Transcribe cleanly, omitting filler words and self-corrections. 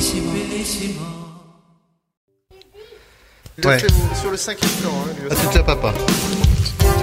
Il a fait sur le 5e plan. Hein, Ah, c'est déjà papa.